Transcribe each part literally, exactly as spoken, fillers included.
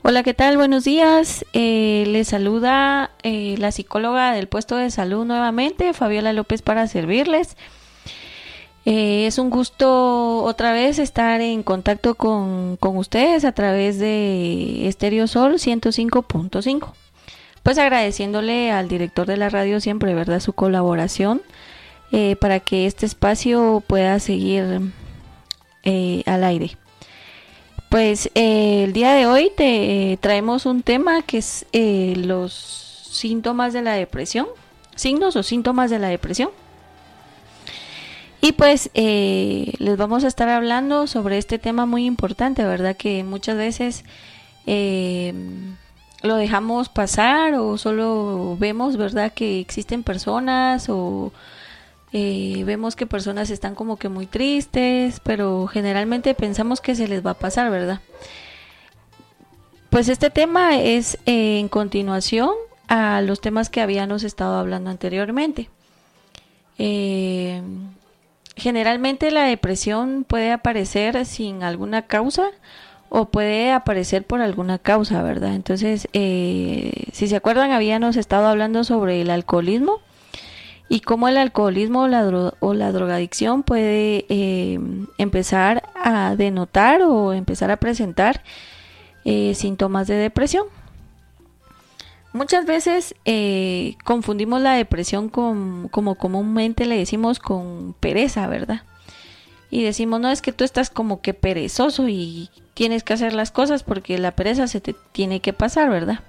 Hola, ¿qué tal? Buenos días. Eh, les saluda eh, la psicóloga del puesto de salud nuevamente, Fabiola López, para servirles. Eh, es un gusto otra vez estar en contacto con, con ustedes a través de Estéreo Sol ciento cinco punto cinco. Pues agradeciéndole al director de la radio siempre, ¿verdad?, su colaboración eh, para que este espacio pueda seguir eh, al aire. Pues eh, el día de hoy te eh, traemos un tema que es eh, los síntomas de la depresión, signos o síntomas de la depresión. Y pues eh, les vamos a estar hablando sobre este tema muy importante, ¿verdad? Que muchas veces eh, lo dejamos pasar o solo vemos, ¿verdad?, que existen personas o Eh, vemos que personas están como que muy tristes, pero generalmente pensamos que se les va a pasar, ¿verdad? Pues este tema es eh, en continuación a los temas que habíamos estado hablando anteriormente. Eh, generalmente la depresión puede aparecer sin alguna causa o puede aparecer por alguna causa, ¿verdad? Entonces, eh, si se acuerdan, habíamos estado hablando sobre el alcoholismo y cómo el alcoholismo o la, dro- o la drogadicción puede eh, empezar a denotar o empezar a presentar eh, síntomas de depresión. Muchas veces eh, confundimos la depresión con, como comúnmente le decimos, con pereza, ¿verdad? Y decimos, no, es que tú estás como que perezoso y tienes que hacer las cosas porque la pereza se te tiene que pasar, ¿verdad?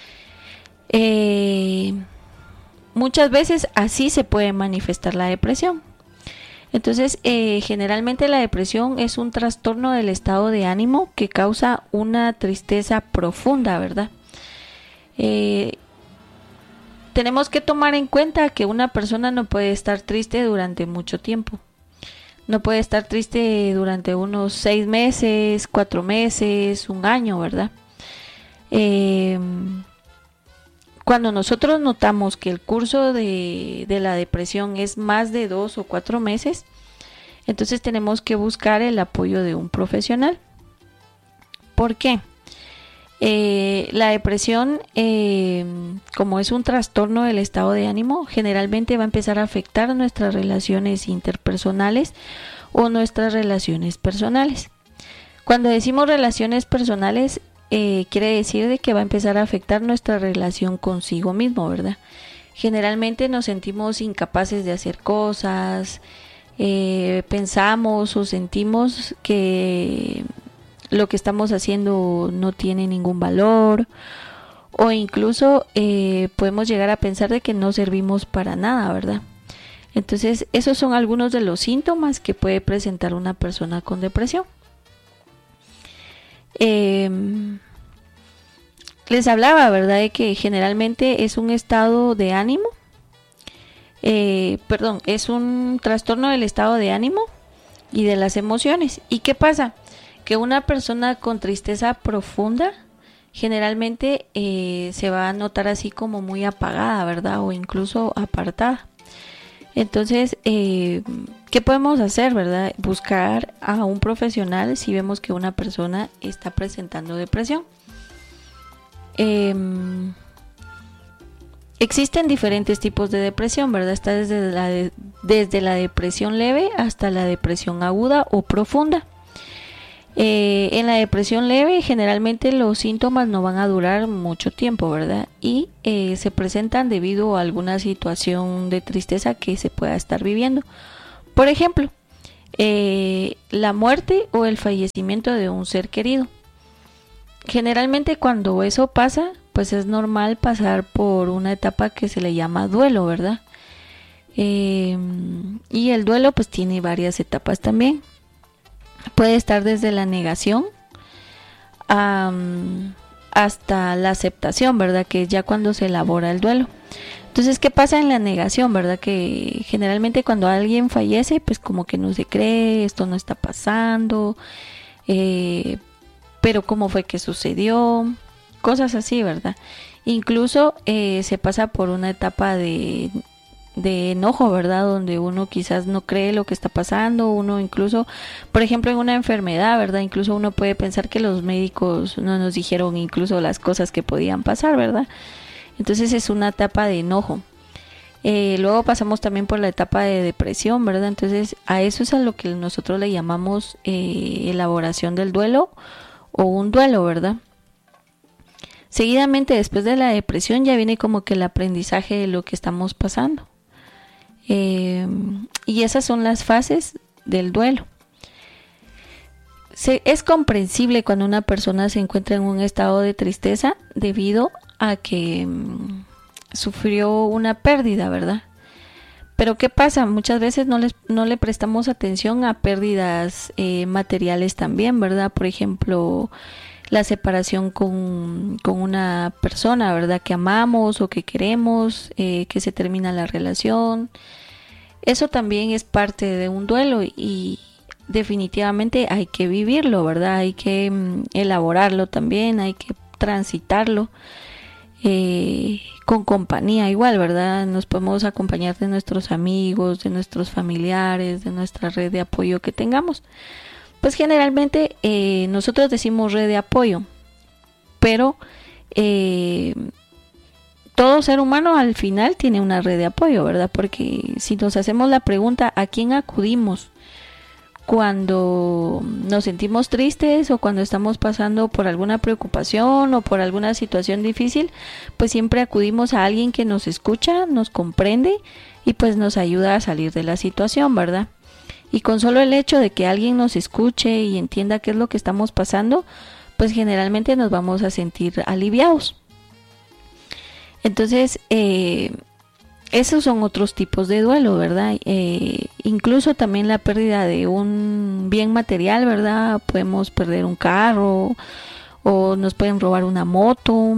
Eh... Muchas veces así se puede manifestar la depresión. Entonces, eh, generalmente la depresión es un trastorno del estado de ánimo que causa una tristeza profunda, ¿verdad? Eh, tenemos que tomar en cuenta que una persona no puede estar triste durante mucho tiempo. No puede estar triste durante unos seis meses, cuatro meses, un año, ¿verdad? Eh... Cuando nosotros notamos que el curso de, de la depresión es más de dos o cuatro meses, entonces tenemos que buscar el apoyo de un profesional. ¿Por qué? Eh, la depresión, eh, como es un trastorno del estado de ánimo, generalmente va a empezar a afectar nuestras relaciones interpersonales o nuestras relaciones personales. Cuando decimos relaciones personales, Eh, quiere decir de que va a empezar a afectar nuestra relación consigo mismo, ¿verdad? Generalmente nos sentimos incapaces de hacer cosas, eh, pensamos o sentimos que lo que estamos haciendo no tiene ningún valor, o incluso eh, podemos llegar a pensar de que no servimos para nada, ¿verdad? Entonces, esos son algunos de los síntomas que puede presentar una persona con depresión. Eh, les hablaba, ¿verdad?, de que generalmente es un estado de ánimo, eh, perdón, es un trastorno del estado de ánimo y de las emociones. ¿Y qué pasa? Que una persona con tristeza profunda generalmente eh, se va a notar así como muy apagada, ¿verdad?, o incluso apartada. Entonces, eh, ¿qué podemos hacer, verdad? Buscar a un profesional si vemos que una persona está presentando depresión. Eh, existen diferentes tipos de depresión, ¿verdad? Está desde la, de, desde la depresión leve hasta la depresión aguda o profunda. Eh, en la depresión leve generalmente los síntomas no van a durar mucho tiempo, ¿verdad? Y eh, se presentan debido a alguna situación de tristeza que se pueda estar viviendo. Por ejemplo, eh, la muerte o el fallecimiento de un ser querido. Generalmente cuando eso pasa, pues es normal pasar por una etapa que se le llama duelo, ¿verdad? Eh, y el duelo pues tiene varias etapas también. Puede estar desde la negación um, hasta la aceptación, ¿verdad? Que es ya cuando se elabora el duelo. Entonces, ¿qué pasa en la negación, verdad? Que generalmente cuando alguien fallece, pues como que no se cree, esto no está pasando, eh, pero ¿cómo fue que sucedió? Cosas así, ¿verdad? Incluso eh, se pasa por una etapa de de enojo, ¿verdad? Donde uno quizás no cree lo que está pasando, uno incluso, por ejemplo, en una enfermedad, ¿verdad? Incluso uno puede pensar que los médicos no nos dijeron incluso las cosas que podían pasar, ¿verdad? Entonces es una etapa de enojo. Eh, luego pasamos también por la etapa de depresión, ¿verdad? Entonces a eso es a lo que nosotros le llamamos eh, elaboración del duelo o un duelo, ¿verdad? Seguidamente, después de la depresión, ya viene como que el aprendizaje de lo que estamos pasando. Eh, y esas son las fases del duelo. Se, es comprensible cuando una persona se encuentra en un estado de tristeza debido a que um, sufrió una pérdida, ¿verdad? Pero ¿qué pasa? Muchas veces no, les, no le prestamos atención a pérdidas eh, materiales también, ¿verdad? Por ejemplo, la separación con, con una persona, ¿verdad? Que amamos o que queremos, eh, que se termina la relación. Eso también es parte de un duelo y definitivamente hay que vivirlo, ¿verdad? Hay que um, elaborarlo también, hay que transitarlo eh, con compañía igual, ¿verdad? Nos podemos acompañar de nuestros amigos, de nuestros familiares, de nuestra red de apoyo que tengamos. Pues generalmente eh, nosotros decimos red de apoyo, pero eh, todo ser humano al final tiene una red de apoyo, ¿verdad? Porque si nos hacemos la pregunta ¿a quién acudimos cuando nos sentimos tristes o cuando estamos pasando por alguna preocupación o por alguna situación difícil? Pues siempre acudimos a alguien que nos escucha, nos comprende y pues nos ayuda a salir de la situación, ¿verdad? Y con solo el hecho de que alguien nos escuche y entienda qué es lo que estamos pasando, pues generalmente nos vamos a sentir aliviados. Entonces, eh, esos son otros tipos de duelo, ¿verdad? Eh, incluso también la pérdida de un bien material, ¿verdad? Podemos perder un carro o nos pueden robar una moto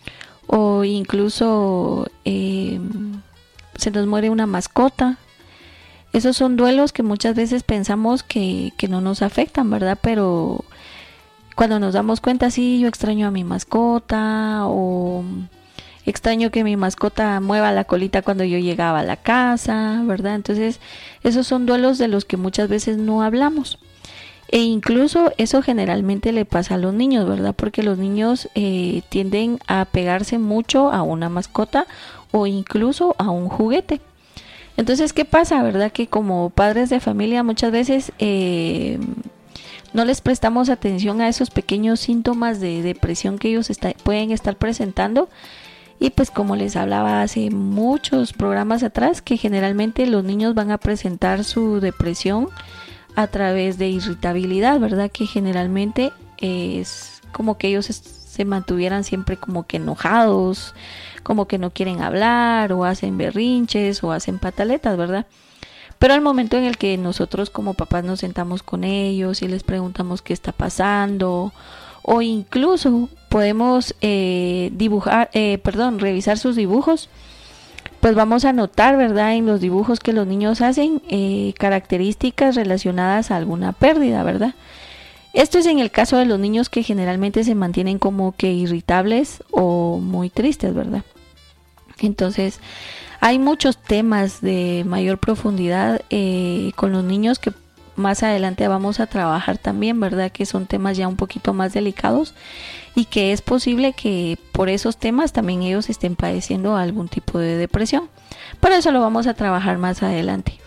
o incluso eh, se nos muere una mascota. Esos son duelos que muchas veces pensamos que, que no nos afectan, ¿verdad? Pero cuando nos damos cuenta, sí, yo extraño a mi mascota o extraño que mi mascota mueva la colita cuando yo llegaba a la casa, ¿verdad? Entonces, esos son duelos de los que muchas veces no hablamos. E incluso eso generalmente le pasa a los niños, ¿verdad? Porque los niños eh, tienden a pegarse mucho a una mascota o incluso a un juguete. Entonces, ¿qué pasa, verdad? Que como padres de familia muchas veces eh, no les prestamos atención a esos pequeños síntomas de depresión que ellos está, pueden estar presentando. Y pues como les hablaba hace muchos programas atrás, que generalmente los niños van a presentar su depresión a través de irritabilidad, ¿verdad? Que generalmente es como que ellos se mantuvieran siempre como que enojados, como que no quieren hablar o hacen berrinches o hacen pataletas, ¿verdad? Pero al momento en el que nosotros como papás nos sentamos con ellos y les preguntamos qué está pasando o incluso podemos eh, dibujar, eh, perdón, revisar sus dibujos, pues vamos a notar, ¿verdad? En los dibujos que los niños hacen eh, características relacionadas a alguna pérdida, ¿verdad? Esto es en el caso de los niños que generalmente se mantienen como que irritables o muy tristes, ¿verdad? Entonces, hay muchos temas de mayor profundidad eh, con los niños que más adelante vamos a trabajar también, ¿verdad? Que son temas ya un poquito más delicados y que es posible que por esos temas también ellos estén padeciendo algún tipo de depresión. Pero eso lo vamos a trabajar más adelante.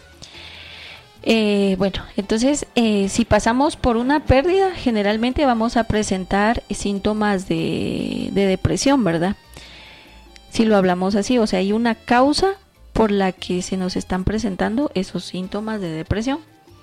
Eh, bueno, entonces eh, si pasamos por una pérdida, generalmente vamos a presentar síntomas de, de depresión, ¿verdad? Si lo hablamos así, o sea, hay una causa por la que se nos están presentando esos síntomas de depresión.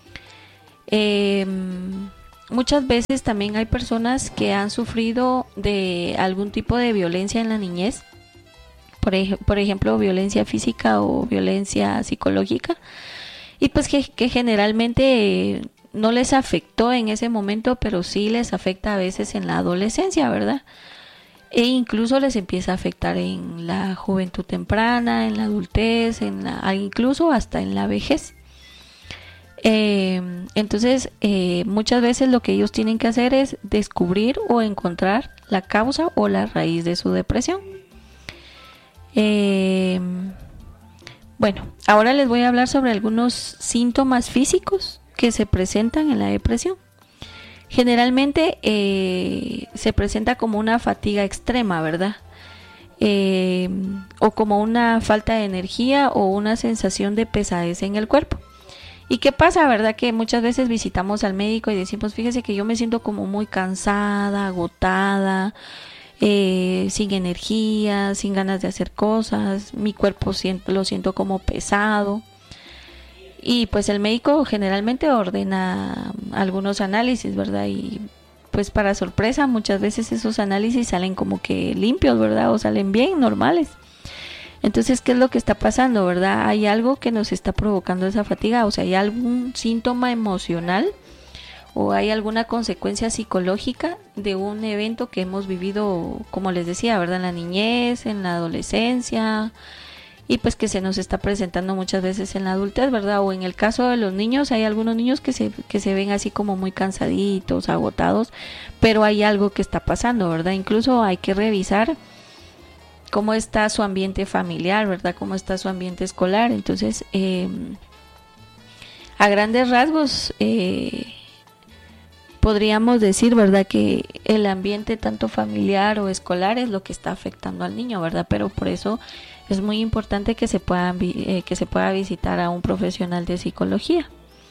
Eh, muchas veces también hay personas que han sufrido de algún tipo de violencia en la niñez, por, ej- por ejemplo, violencia física o violencia psicológica, y pues que, que generalmente eh, no les afectó en ese momento, pero sí les afecta a veces en la adolescencia, ¿verdad? E incluso les empieza a afectar en la juventud temprana, en la adultez, en la, incluso hasta en la vejez. Eh, entonces, eh, muchas veces lo que ellos tienen que hacer es descubrir o encontrar la causa o la raíz de su depresión. Eh, Bueno, ahora les voy a hablar sobre algunos síntomas físicos que se presentan en la depresión. Generalmente eh, se presenta como una fatiga extrema, ¿verdad? Eh, o como una falta de energía o una sensación de pesadez en el cuerpo. ¿Y qué pasa, verdad? Que muchas veces visitamos al médico y decimos, fíjese que yo me siento como muy cansada, agotada, eh, sin energía, sin ganas de hacer cosas, mi cuerpo siento, lo siento como pesado. Y pues el médico generalmente ordena algunos análisis, ¿verdad? Y pues para sorpresa muchas veces esos análisis salen como que limpios, ¿verdad? O salen bien, normales. Entonces, ¿qué es lo que está pasando, verdad? Hay algo que nos está provocando esa fatiga, o sea, hay algún síntoma emocional o hay alguna consecuencia psicológica de un evento que hemos vivido, como les decía, ¿verdad? En la niñez, en la adolescencia, y pues que se nos está presentando muchas veces en la adultez, ¿verdad? O en el caso de los niños, hay algunos niños que se, que se ven así como muy cansaditos, agotados, pero hay algo que está pasando, ¿verdad? Incluso hay que revisar cómo está su ambiente familiar, ¿verdad? Cómo está su ambiente escolar. Entonces, eh, a grandes rasgos, eh, podríamos decir, ¿verdad? Que el ambiente tanto familiar o escolar es lo que está afectando al niño, ¿verdad? Pero por eso es muy importante que se pueda, eh, que se pueda visitar a un profesional de psicología.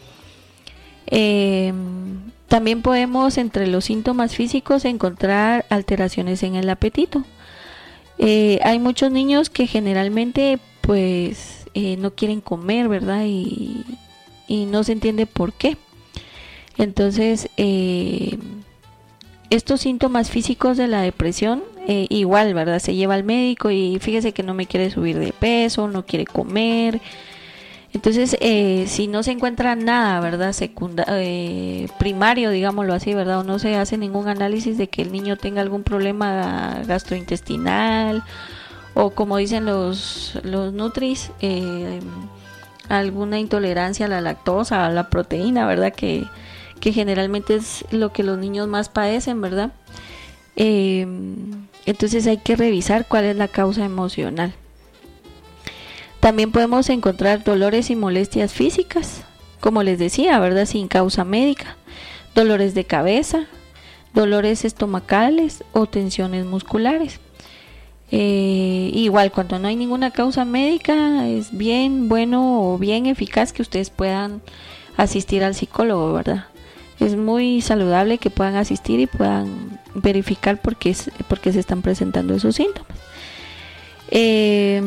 Eh, también podemos, entre los síntomas físicos, encontrar alteraciones en el apetito. Eh, hay muchos niños que generalmente pues eh, no quieren comer, ¿verdad? Y, y no se entiende por qué. Entonces, eh, estos síntomas físicos de la depresión, eh, igual, ¿verdad? Se lleva al médico y fíjese que no me quiere subir de peso, no quiere comer. Entonces, eh, si no se encuentra nada, ¿verdad? Secunda eh, primario, digámoslo así, ¿verdad? O no se hace ningún análisis de que el niño tenga algún problema gastrointestinal o, como dicen los, los nutris, eh, alguna intolerancia a la lactosa, a la proteína, ¿verdad? Que, que generalmente es lo que los niños más padecen, ¿verdad? Eh, entonces hay que revisar cuál es la causa emocional. También podemos encontrar dolores y molestias físicas, como les decía, ¿verdad? Sin causa médica, dolores de cabeza, dolores estomacales o tensiones musculares. Eh, igual, cuando no hay ninguna causa médica, es bien bueno o bien eficaz que ustedes puedan asistir al psicólogo, ¿verdad? Es muy saludable que puedan asistir y puedan verificar por qué, es, por qué se están presentando esos síntomas. Eh,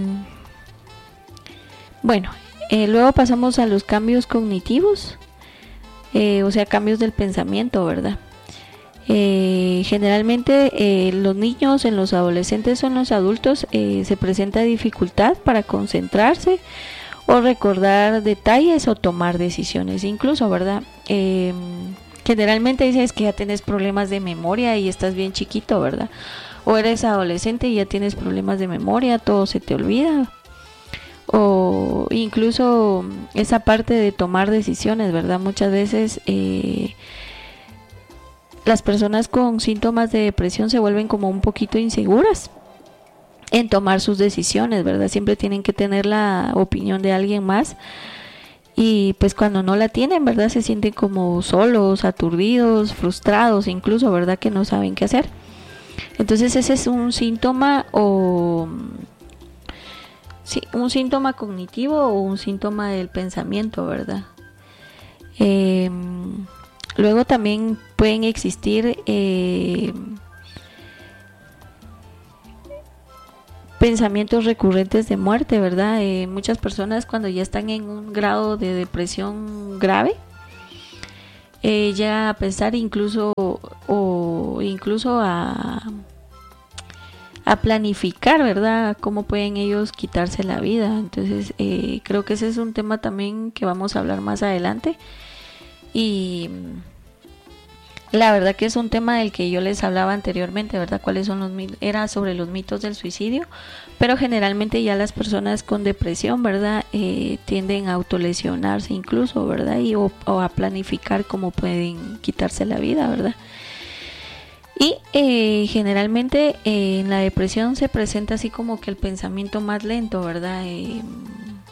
Bueno, eh, luego pasamos a los cambios cognitivos, eh, o sea, cambios del pensamiento, ¿verdad? Eh, generalmente eh, los niños, en los adolescentes o en los adultos eh, se presenta dificultad para concentrarse o recordar detalles o tomar decisiones, incluso, ¿verdad? Eh, generalmente dices que ya tienes problemas de memoria y estás bien chiquito, ¿verdad? O eres adolescente y ya tienes problemas de memoria, todo se te olvida. O incluso esa parte de tomar decisiones, ¿verdad? Muchas veces eh, las personas con síntomas de depresión se vuelven como un poquito inseguras en tomar sus decisiones, ¿verdad? Siempre tienen que tener la opinión de alguien más y pues cuando no la tienen, ¿verdad? Se sienten como solos, aturdidos, frustrados, incluso, ¿verdad? Que no saben qué hacer. Entonces ese es un síntoma o... Sí, un síntoma cognitivo o un síntoma del pensamiento, ¿verdad? Eh, luego también pueden existir eh, pensamientos recurrentes de muerte, ¿verdad? Eh, muchas personas cuando ya están en un grado de depresión grave, eh, llegan a pensar incluso o incluso a... a planificar, ¿verdad? Cómo pueden ellos quitarse la vida. Entonces, eh, creo que ese es un tema también que vamos a hablar más adelante. Y la verdad que es un tema del que yo les hablaba anteriormente, ¿verdad? ¿Cuáles son los mitos? Era sobre los mitos del suicidio, pero generalmente ya las personas con depresión, ¿verdad? Eh, tienden a autolesionarse incluso, ¿verdad? Y o, o a planificar cómo pueden quitarse la vida, ¿verdad? Y eh, generalmente eh, en la depresión se presenta así como que el pensamiento más lento, ¿verdad? Eh,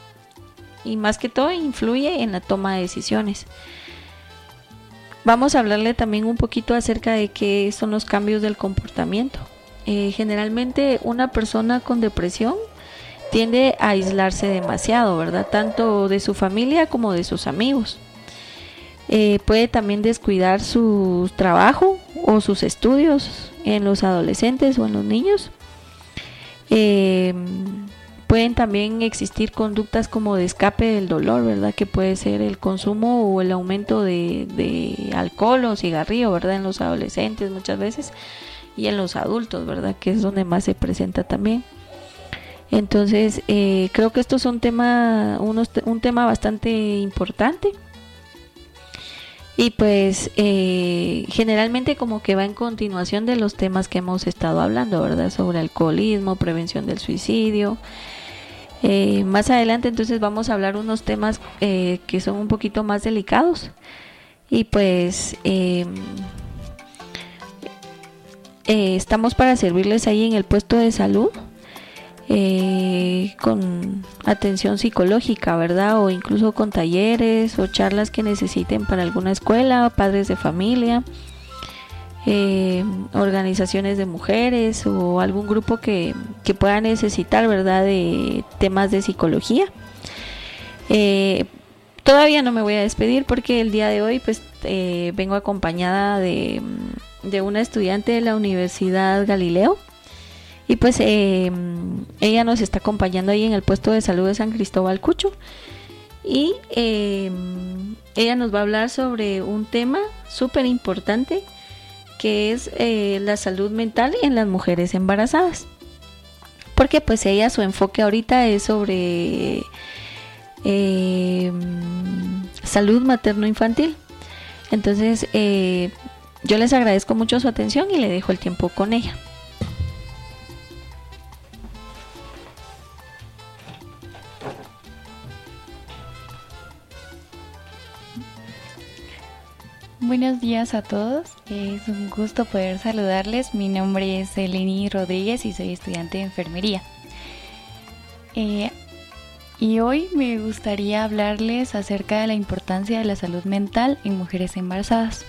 y más que todo influye en la toma de decisiones. Vamos a hablarle también un poquito acerca de qué son los cambios del comportamiento. Eh, generalmente una persona con depresión tiende a aislarse demasiado, ¿verdad? Tanto de su familia como de sus amigos. Eh, puede también descuidar su trabajo o sus estudios en los adolescentes o en los niños. Eh, pueden también existir conductas como de escape del dolor, ¿verdad? Que puede ser el consumo o el aumento de, de alcohol o cigarrillo, ¿verdad? En los adolescentes muchas veces y en los adultos, ¿verdad? Que es donde más se presenta también. Entonces, eh, creo que estos son tema, unos, un tema bastante importante. Y pues eh, generalmente como que va en continuación de los temas que hemos estado hablando, ¿verdad? Sobre alcoholismo, prevención del suicidio. Eh, más adelante entonces vamos a hablar unos temas eh, que son un poquito más delicados. Y pues eh, eh, estamos para servirles ahí en el puesto de salud. Eh, con atención psicológica, ¿verdad? O incluso con talleres o charlas que necesiten para alguna escuela, padres de familia, eh, organizaciones de mujeres o algún grupo que, que pueda necesitar, ¿verdad? De temas de psicología. Eh, todavía no me voy a despedir porque el día de hoy pues eh, vengo acompañada de, de una estudiante de la Universidad Galileo. Y pues eh, ella nos está acompañando ahí en el puesto de salud de San Cristóbal Cucho. Y eh, ella nos va a hablar sobre un tema súper importante que es eh, la salud mental en las mujeres embarazadas. Porque pues ella, su enfoque ahorita es sobre eh, salud materno-infantil. Entonces eh, yo les agradezco mucho su atención y le dejo el tiempo con ella. Buenos días a todos, es un gusto poder saludarles. Mi nombre es Eleni Rodríguez y soy estudiante de enfermería. Eh, y hoy me gustaría hablarles acerca de la importancia de la salud mental en mujeres embarazadas.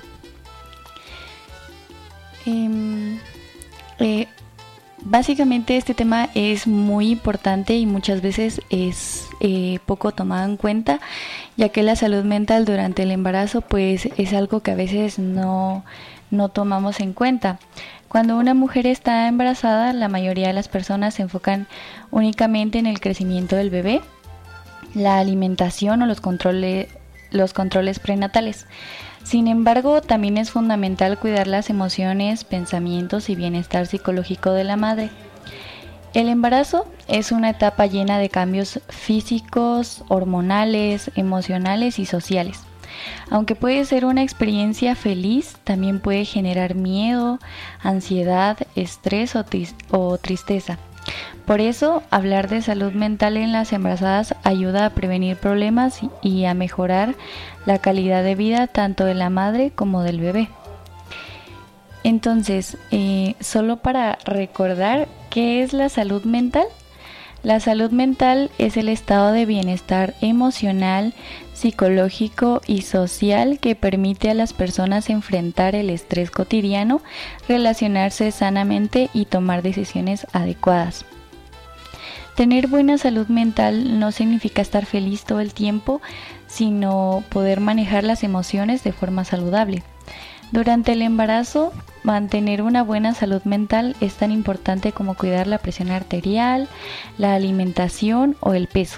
Eh, eh, Básicamente este tema es muy importante y muchas veces es eh, poco tomado en cuenta, ya que la salud mental durante el embarazo pues es algo que a veces no, no tomamos en cuenta. Cuando una mujer está embarazada, la mayoría de las personas se enfocan únicamente en el crecimiento del bebé, la alimentación o los controles, los controles prenatales. Sin embargo, también es fundamental cuidar las emociones, pensamientos y bienestar psicológico de la madre. El embarazo es una etapa llena de cambios físicos, hormonales, emocionales y sociales. Aunque puede ser una experiencia feliz, también puede generar miedo, ansiedad, estrés o, tis- o tristeza. Por eso, hablar de salud mental en las embarazadas ayuda a prevenir problemas y a mejorar la calidad de vida tanto de la madre como del bebé. Entonces, eh, solo para recordar, ¿qué es la salud mental? La salud mental es el estado de bienestar emocional, psicológico y social que permite a las personas enfrentar el estrés cotidiano, relacionarse sanamente y tomar decisiones adecuadas. Tener buena salud mental no significa estar feliz todo el tiempo, sino poder manejar las emociones de forma saludable. Durante el embarazo, mantener una buena salud mental es tan importante como cuidar la presión arterial, la alimentación o el peso.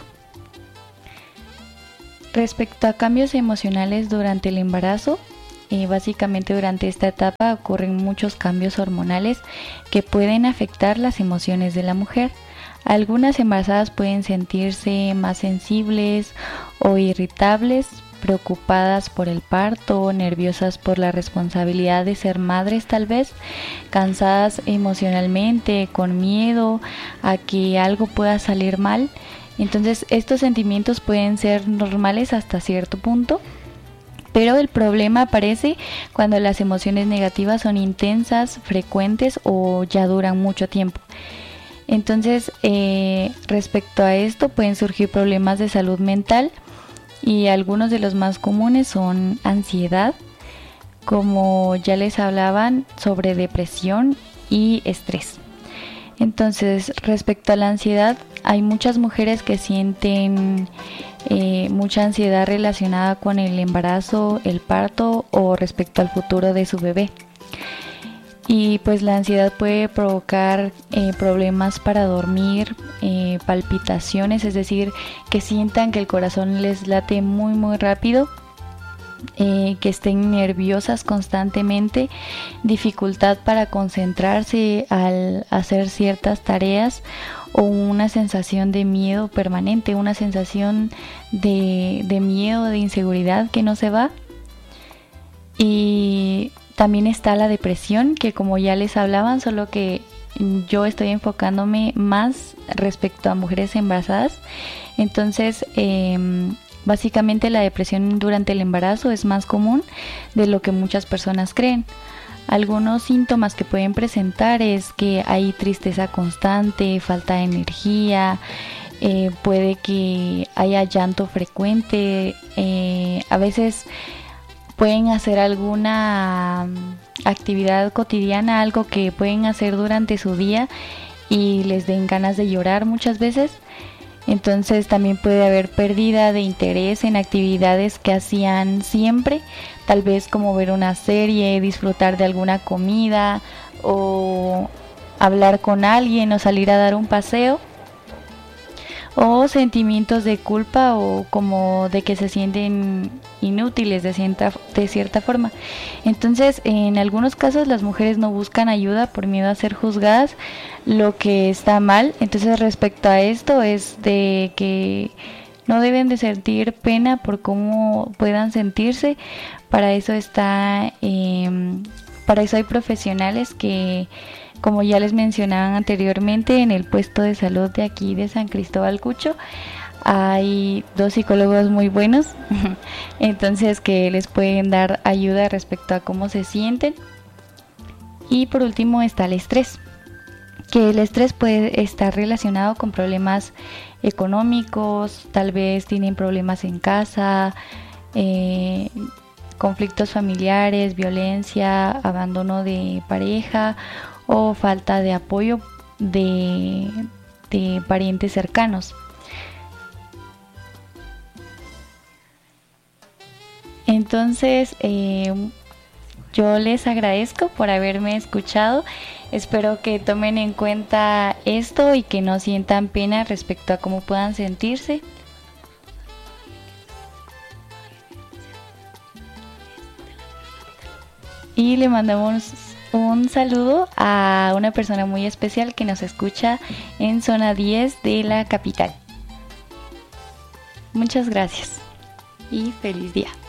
Respecto a cambios emocionales durante el embarazo, eh, básicamente durante esta etapa ocurren muchos cambios hormonales que pueden afectar las emociones de la mujer. Algunas embarazadas pueden sentirse más sensibles o irritables, preocupadas por el parto, nerviosas por la responsabilidad de ser madres tal vez, cansadas emocionalmente, con miedo a que algo pueda salir mal. Entonces estos sentimientos pueden ser normales hasta cierto punto, pero el problema aparece cuando las emociones negativas son intensas, frecuentes o ya duran mucho tiempo. Entonces, eh, respecto a esto pueden surgir problemas de salud mental y algunos de los más comunes son ansiedad, como ya les hablaban, sobre depresión y estrés. Entonces, respecto a la ansiedad, hay muchas mujeres que sienten eh, mucha ansiedad relacionada con el embarazo, el parto o respecto al futuro de su bebé. Y pues la ansiedad puede provocar eh, problemas para dormir, eh, palpitaciones, es decir, que sientan que el corazón les late muy muy rápido, eh, que estén nerviosas constantemente, dificultad para concentrarse al hacer ciertas tareas o una sensación de miedo permanente, una sensación de, de miedo, de inseguridad que no se va. Y también está la depresión, que como ya les hablaban, solo que yo estoy enfocándome más respecto a mujeres embarazadas. Entonces, eh, básicamente la depresión durante el embarazo es más común de lo que muchas personas creen. Algunos síntomas que pueden presentar es que hay tristeza constante, falta de energía, eh, puede que haya llanto frecuente, eh, a veces pueden hacer alguna actividad cotidiana, algo que pueden hacer durante su día y les den ganas de llorar muchas veces. Entonces también puede haber pérdida de interés en actividades que hacían siempre, tal vez como ver una serie, disfrutar de alguna comida o hablar con alguien o salir a dar un paseo. O sentimientos de culpa o como de que se sienten inútiles de cierta, de cierta forma. Entonces, en algunos casos las mujeres no buscan ayuda por miedo a ser juzgadas, lo que está mal. Entonces, respecto a esto es de que no deben de sentir pena por cómo puedan sentirse. Para eso está, eh, para eso hay profesionales que, como ya les mencionaban anteriormente, en el puesto de salud de aquí de San Cristóbal Cucho hay dos psicólogos muy buenos, entonces que les pueden dar ayuda respecto a cómo se sienten. Y por último está el estrés, que el estrés puede estar relacionado con problemas económicos, tal vez tienen problemas en casa, eh, conflictos familiares, violencia, abandono de pareja o falta de apoyo de, de parientes cercanos. Entonces, eh, yo les agradezco por haberme escuchado. Espero que tomen en cuenta esto y que no sientan pena respecto a cómo puedan sentirse. Y le mandamos un saludo a una persona muy especial que nos escucha en zona diez de la capital. Muchas gracias y feliz día.